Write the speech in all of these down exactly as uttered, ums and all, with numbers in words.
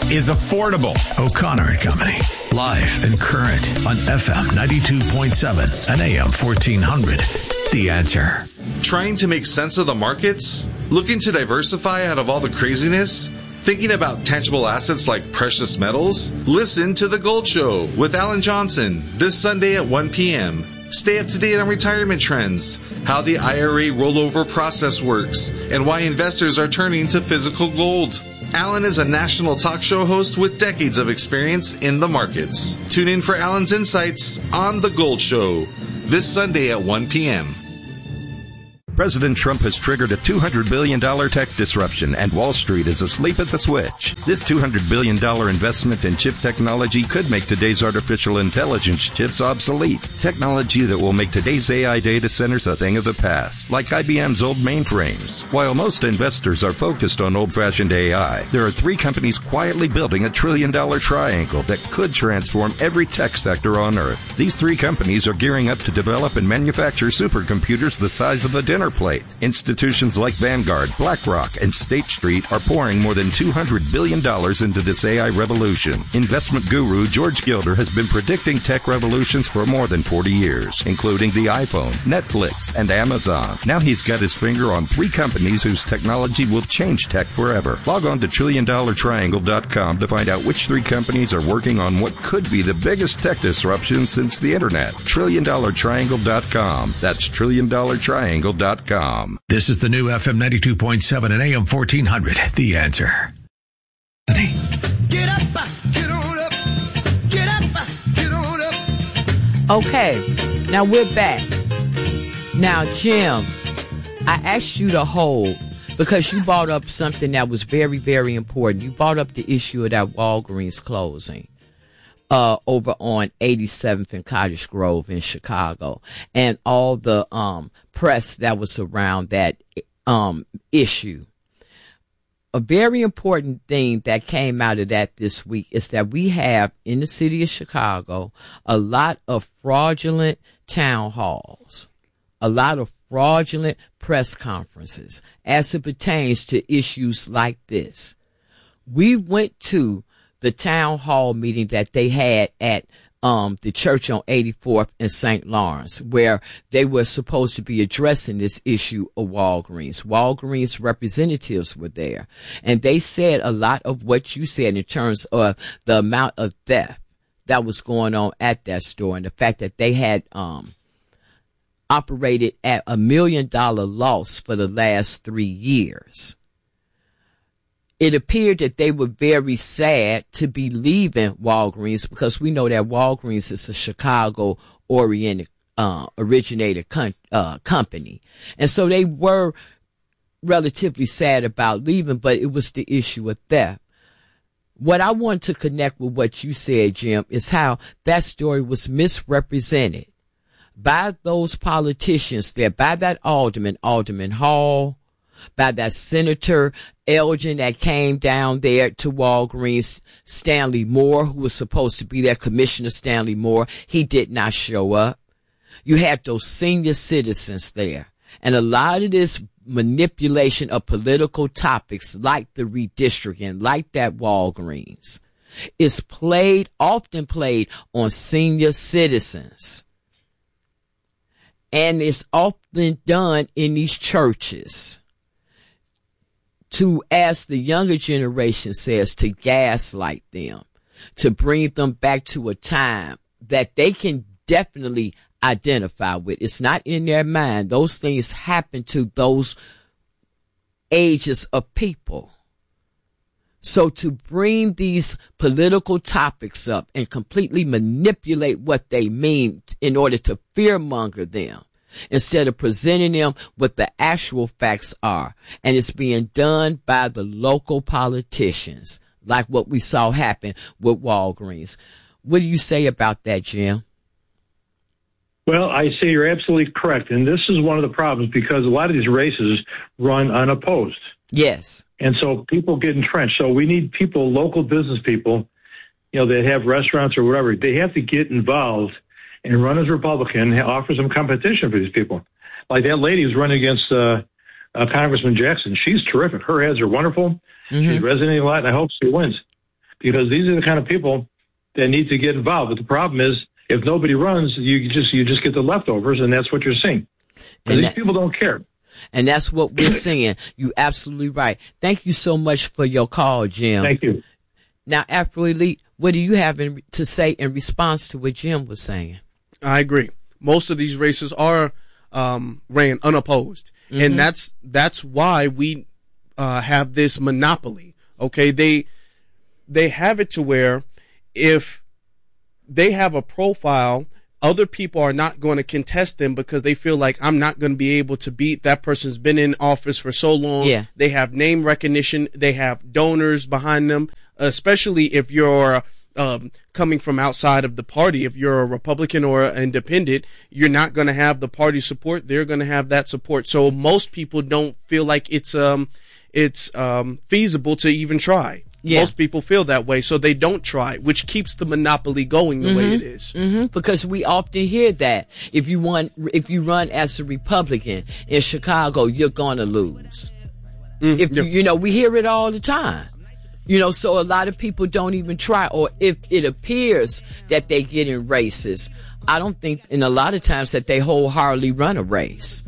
is affordable. O'Connor and Company, live and current on F M ninety-two point seven and A M fourteen hundred. The Answer. Trying to make sense of the markets? Looking to diversify out of all the craziness? Thinking about tangible assets like precious metals? Listen to The Gold Show with Alan Johnson this Sunday at one p.m. Stay up to date on retirement trends, how the I R A rollover process works, and why investors are turning to physical gold. Alan is a national talk show host with decades of experience in the markets. Tune in for Alan's insights on The Gold Show this Sunday at one p.m. President Trump has triggered a two hundred billion dollars tech disruption, and Wall Street is asleep at the switch. This two hundred billion dollars investment in chip technology could make today's artificial intelligence chips obsolete. Technology that will make today's A I data centers a thing of the past, like I B M's old mainframes. While most investors are focused on old-fashioned A I, there are three companies quietly building a trillion-dollar triangle that could transform every tech sector on Earth. These three companies are gearing up to develop and manufacture supercomputers the size of a dinner plate. Institutions like Vanguard, BlackRock, and State Street are pouring more than two hundred billion dollars into this A I revolution. Investment guru George Gilder has been predicting tech revolutions for more than forty years, including the iPhone, Netflix, and Amazon. Now he's got his finger on three companies whose technology will change tech forever. Log on to trillion dollar triangle dot com to find out which three companies are working on what could be the biggest tech disruption since the internet. trillion dollar triangle dot com. That's trillion dollar triangle dot com. This is the new F M ninety-two point seven and A M fourteen hundred. The Answer. Get up, get on up, get up, get on up. Okay, now we're back. Now, Jim, I asked you to hold because you brought up something that was very, very important. You brought up the issue of that Walgreens closing uh, over on eighty-seventh and Cottage Grove in Chicago, and all the um, press that was around that um, issue. A very important thing that came out of that this week is that we have in the city of Chicago a lot of fraudulent town halls, a lot of fraudulent press conferences as it pertains to issues like this. We went to the town hall meeting that they had at um, the church on eighty-fourth and Saint Lawrence, where they were supposed to be addressing this issue of Walgreens. Walgreens representatives were there, and they said a lot of what you said in terms of the amount of theft that was going on at that store, and the fact that they had um, operated at a million dollar loss for the last three years. It appeared that they were very sad to be leaving Walgreens because we know that Walgreens is a Chicago-oriented, uh, originated con- uh, company. And so they were relatively sad about leaving, but it was the issue of theft. What I want to connect with what you said, Jim, is how that story was misrepresented by those politicians there, by that alderman, Alderman Hall, by that Senator Elgin that came down there to Walgreens, Stanley Moore, who was supposed to be there, Commissioner Stanley Moore. He did not show up. You had those senior citizens there. And a lot of this manipulation of political topics like the redistricting, like that Walgreens, is played, often played on senior citizens. And it's often done in these churches to, as the younger generation says, to gaslight them, to bring them back to a time that they can definitely identify with. It's not in their mind. Those things happen to those ages of people. So to bring these political topics up and completely manipulate what they mean in order to fearmonger them, instead of presenting them what the actual facts are. And it's being done by the local politicians, like what we saw happen with Walgreens. What do you say about that, Jim? Well, I say you're absolutely correct. And this is one of the problems because a lot of these races run unopposed. Yes. And so people get entrenched. So we need people, local business people, you know, that have restaurants or whatever. They have to get involved and run as Republican, and offer some competition for these people. Like that lady who's running against uh, uh, Congressman Jackson. She's terrific. Her ads are wonderful. Mm-hmm. She's resonating a lot, and I hope she wins. because these are the kind of people that need to get involved. But the problem is, if nobody runs, you just you just get the leftovers, and that's what you're seeing. And these that, people don't care. And that's what we're seeing. You absolutely right. Thank you so much for your call, Jim. Thank you. Now, Afro-Elite, what do you have in, to say in response to what Jim was saying? I agree. Most of these races are um, ran unopposed, mm-hmm. and that's that's why we uh, have this monopoly. Okay, they they have it to where if they have a profile, other people are not going to contest them because they feel like I'm not going to be able to beat that person's been in office for so long. Yeah. They have name recognition. They have donors behind them, especially if you're um, coming from outside of the party. If you're a Republican or an independent, you're not going to have the party support. They're going to have that support. So most people don't feel like it's um it's um feasible to even try. Yeah. Most people feel that way, so they don't try, which keeps the monopoly going the mm-hmm. way it is. Mm-hmm. Because we often hear that if you want, if you run as a Republican in Chicago, you're going to lose. Mm-hmm. If you, you know, we hear it all the time. You know, so a lot of people don't even try, or if it appears that they get in races, I don't think, and a lot of times that they wholeheartedly run a race.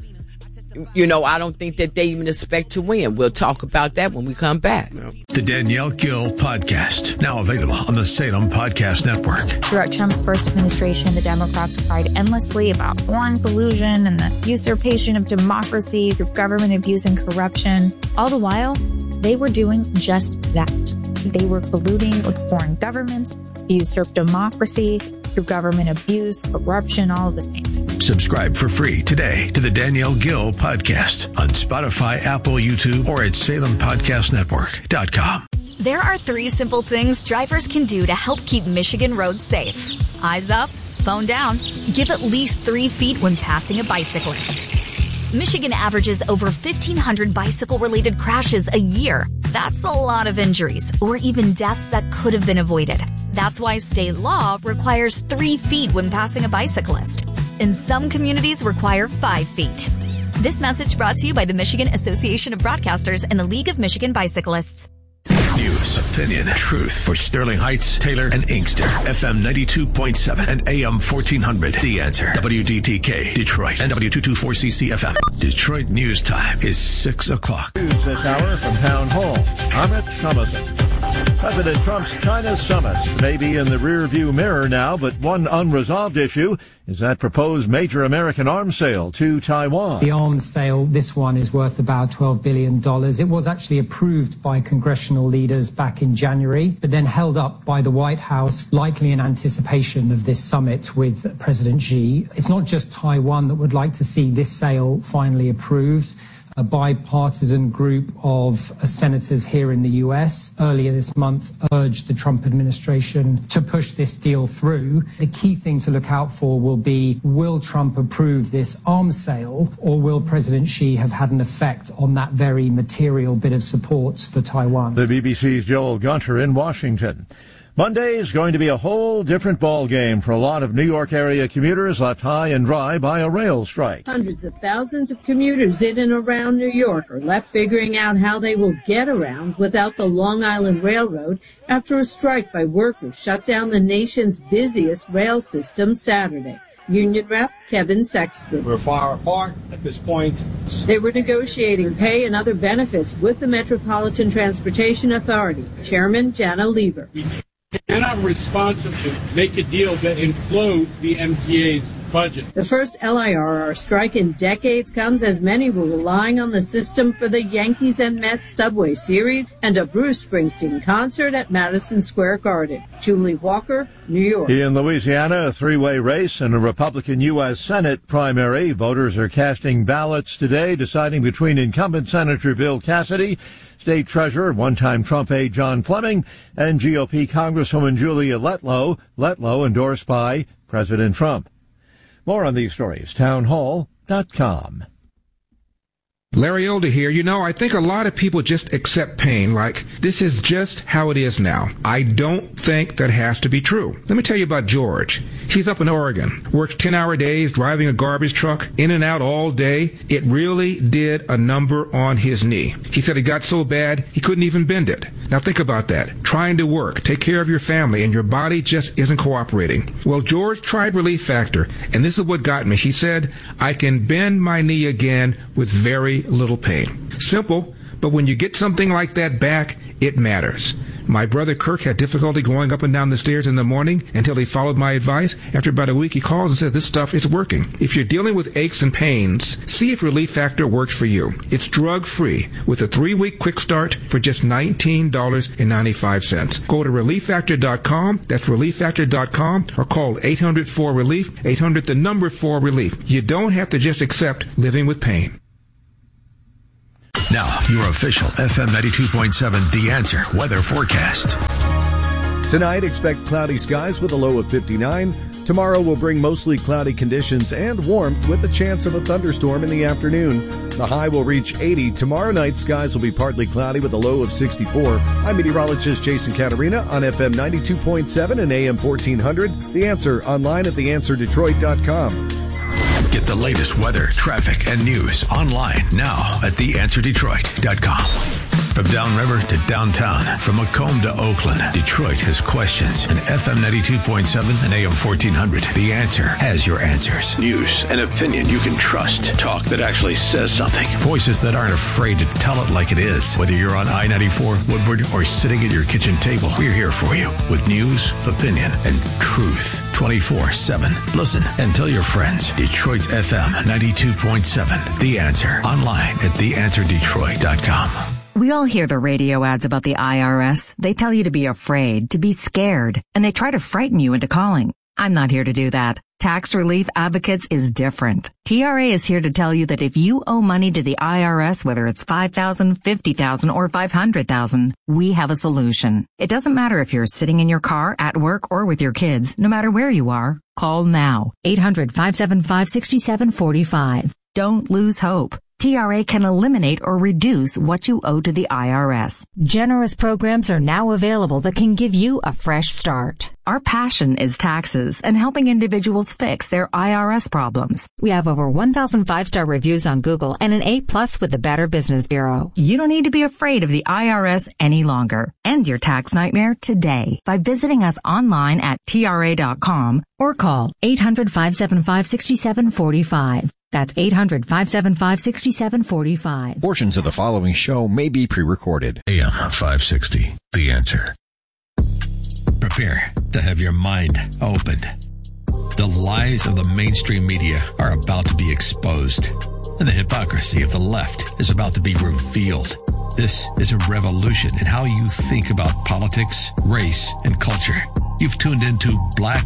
You know, I don't think that they even expect to win. We'll talk about that when we come back. The Danielle Gill Podcast, now available on the Salem Podcast Network. Throughout Trump's first administration, the Democrats cried endlessly about foreign collusion and the usurpation of democracy through government abuse and corruption. All the while, they were doing just that. They were colluding with foreign governments to usurp democracy through government abuse, corruption, all of the things. Subscribe for free today to the Danielle Gill Podcast on Spotify, Apple, YouTube, or at salem podcast network dot com. There are three simple things drivers can do to help keep Michigan roads safe. Eyes up, phone down, give at least three feet when passing a bicyclist. Michigan averages over fifteen hundred bicycle-related crashes a year. That's a lot of injuries, or even deaths that could have been avoided. That's why state law requires three feet when passing a bicyclist. And some communities require five feet. This message brought to you by the Michigan Association of Broadcasters and the League of Michigan Bicyclists. News, opinion, truth for Sterling Heights, Taylor, and Inkster. F M ninety-two point seven and A M fourteen hundred. The Answer. W D T K, Detroit, and W two twenty-four C C F M. Detroit News Time is six o'clock. News this hour from Town Hall. I'm Rich Thomason. President Trump's China summit may be in the rearview mirror now, but one unresolved issue is that proposed major American arms sale to Taiwan. The arms sale, this one, is worth about twelve billion dollars. It was actually approved by congressional leaders back in January, but then held up by the White House, likely in anticipation of this summit with President Xi. It's not just Taiwan that would like to see this sale finally approved. A bipartisan group of senators here in the U S earlier this month urged the Trump administration to push this deal through. The key thing to look out for will be, will Trump approve this arms sale, or will President Xi have had an effect on that very material bit of support for Taiwan? The B B C's Joel Gunter in Washington. Monday is going to be a whole different ball game for a lot of New York area commuters left high and dry by a rail strike. Hundreds of thousands of commuters in and around New York are left figuring out how they will get around without the Long Island Railroad after a strike by workers shut down the nation's busiest rail system Saturday. Union Rep Kevin Sexton. We're far apart at this point. They were negotiating pay and other benefits with the Metropolitan Transportation Authority. Chairman Jana Lieber. We cannot responsibly make a deal that implodes the M T A's budget. The first L I R R strike in decades comes as many were relying on the system for the Yankees and Mets Subway Series and a Bruce Springsteen concert at Madison Square Garden. Julie Walker, New York. In Louisiana, a three-way race in a Republican U S Senate primary. Voters are casting ballots today, deciding between incumbent Senator Bill Cassidy, State Treasurer, one-time Trump aide John Fleming, and G O P Congresswoman Julia Letlow, Letlow endorsed by President Trump. More on these stories, town hall dot com. Larry Older here. You know, I think a lot of people just accept pain like this is just how it is now. I don't think that has to be true. Let me tell you about George. He's up in Oregon, works ten-hour days, driving a garbage truck, in and out all day. It really did a number on his knee. He said it got so bad he couldn't even bend it. Now think about that. Trying to work, take care of your family, and your body just isn't cooperating. Well, George tried Relief Factor, and this is what got me. He said, I can bend my knee again with very little pain. Simple, but when you get something like that back, it matters. My brother Kirk had difficulty going up and down the stairs in the morning until he followed my advice. After about a week, he calls and says, this stuff is working. If you're dealing with aches and pains, see if Relief Factor works for you. It's drug-free with a three-week quick start for just nineteen dollars and ninety-five cents. Go to relief factor dot com, that's relief factor dot com, or call eight hundred four relief, eight hundred the number four relief. You don't have to just accept living with pain. Now, your official F M ninety-two point seven The Answer weather forecast. Tonight, expect cloudy skies with a low of fifty-nine. Tomorrow will bring mostly cloudy conditions and warmth with a chance of a thunderstorm in the afternoon. The high will reach eighty. Tomorrow night, skies will be partly cloudy with a low of sixty-four. I'm meteorologist Jason Caterina on F M ninety-two point seven and A M fourteen hundred. The Answer online at the answer detroit dot com. Get the latest weather, traffic, and news online now at the answer detroit dot com. From downriver to downtown, from Macomb to Oakland, Detroit has questions. And F M ninety-two point seven and A M fourteen hundred, The Answer has your answers. News and opinion you can trust. Talk that actually says something. Voices that aren't afraid to tell it like it is. Whether you're on I ninety-four, Woodward, or sitting at your kitchen table, we're here for you with news, opinion, and truth. twenty-four seven. Listen and tell your friends. Detroit's F M ninety-two point seven. The Answer. Online at the answer detroit dot com. We all hear the radio ads about the I R S. They tell you to be afraid, to be scared, and they try to frighten you into calling. I'm not here to do that. Tax Relief Advocates is different. T R A is here to tell you that if you owe money to the I R S, whether it's five thousand dollars, fifty thousand dollars, or five hundred thousand dollars, we have a solution. It doesn't matter if you're sitting in your car, at work, or with your kids. No matter where you are, call now. eight hundred, five seven five, six seven four five. Don't lose hope. T R A can eliminate or reduce what you owe to the I R S. Generous programs are now available that can give you a fresh start. Our passion is taxes and helping individuals fix their I R S problems. We have over one thousand five-star reviews on Google and an A plus with the Better Business Bureau. You don't need to be afraid of the I R S any longer. End your tax nightmare today by visiting us online at T R A dot com or call eight hundred, five seven five, six seven four five. That's eight hundred, five seven five, six seven four five. Portions of the following show may be pre-recorded. A M five sixty, The Answer. Prepare to have your mind opened. The lies of the mainstream media are about to be exposed, and the hypocrisy of the left is about to be revealed. This is a revolution in how you think about politics, race, and culture. You've tuned into Black